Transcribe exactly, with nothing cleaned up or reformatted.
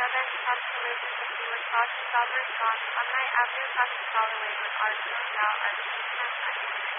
seven from Toulouse Seaward crossing Galway Strong on Night Avenue crossing Galloway with Arsenal now at eight ten.